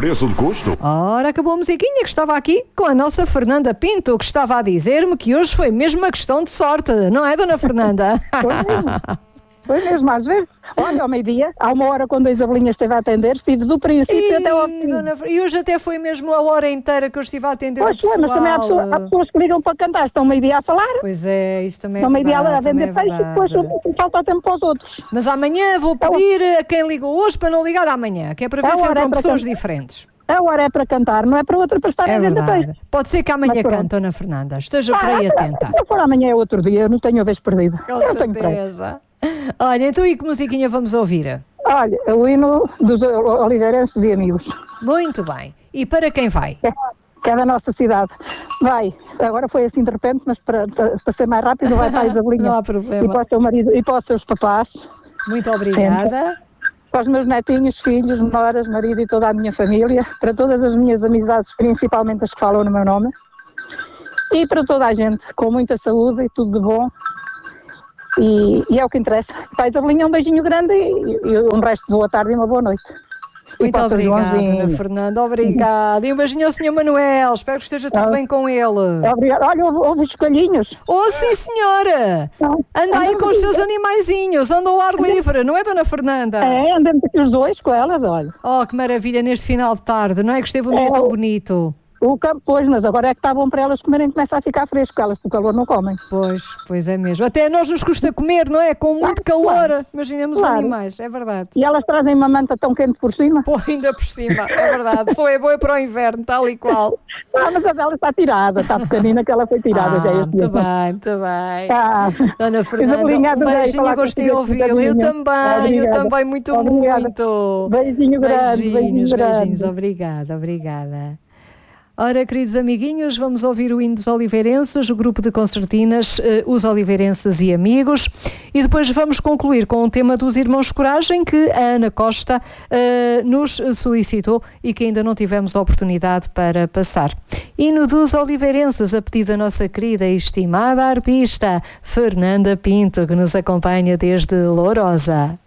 preço de custo. Ora, acabou a musiquinha que estava aqui com a nossa Fernanda Pinto, que estava a dizer-me que hoje foi mesmo uma questão de sorte, não é, dona Fernanda? Foi mesmo, às vezes. Olha, ao meio-dia, há uma hora quando a Isabelinha esteve a atender, estive do princípio até ao fim. E hoje até foi mesmo a hora inteira que eu estive a atender o pessoal. Mas também há pessoas que ligam para cantar, estão meio-dia a falar. Pois é, isso também estão é verdade. Estão meio-dia a vender peixe e depois falta tempo para os outros. Mas amanhã vou pedir a quem ligou hoje para não ligar amanhã, que é para ver se entram pessoas diferentes. A hora é para cantar, não é para outra para estar a vender peixe. Pode ser que amanhã cante, dona Fernanda. Esteja por aí atenta. Se eu for amanhã é outro dia, eu não tenho a vez perdida. Com certeza. Olha, então e que musiquinha vamos ouvir? Olha, o hino dos oliveirenses e amigos. Muito bem. E para quem vai? Que é da nossa cidade. Vai, agora foi assim de repente, mas para ser mais rápido vai para a Isabelinha. Não há problema. E para o seu marido e para os seus papás. Muito obrigada. Sempre. Para os meus netinhos, filhos, noras, marido e toda a minha família. Para todas as minhas amizades, principalmente as que falam no meu nome. E para toda a gente, com muita saúde e tudo de bom. E é o que interessa. Para a Isabelinha um beijinho grande e um resto de boa tarde e uma boa noite. Muito obrigada, Ana Fernanda, obrigada. E um beijinho ao Sr. Manuel, espero que esteja tudo bem com ele. Obrigada. Olha, houve os coelhinhos. Oh, sim, senhora! Anda aí com os seus animaizinhos, anda ao ar livre, não é, dona Fernanda? É, andamos aqui os dois com elas, olha. Oh, que maravilha neste final de tarde, não é que esteve um dia tão bonito? O campo, pois, mas agora é que está bom para elas comerem, começa a ficar fresco, elas por calor não comem. Pois é mesmo. Até a nós nos custa comer, não é? Com muito calor. Claro. Imaginemos os animais, é verdade. E elas trazem uma manta tão quente por cima. Pô, ainda por cima, é verdade. Só é boa para o inverno, tal e qual. Mas a dela está tirada, está pequenina que ela foi tirada já este dia. Muito bem. Dona Fernanda, um beijinho, gostei de ouvi-la. Eu também, muito. Beijinho grande. Beijinhos, obrigada. Ora, queridos amiguinhos, vamos ouvir o hino dos oliveirenses, o grupo de concertinas, os oliveirenses e amigos, e depois vamos concluir com o tema dos Irmãos Coragem, que a Ana Costa nos solicitou e que ainda não tivemos a oportunidade para passar. Hino dos oliveirenses, a pedido da nossa querida e estimada artista Fernanda Pinto, que nos acompanha desde Lourosa.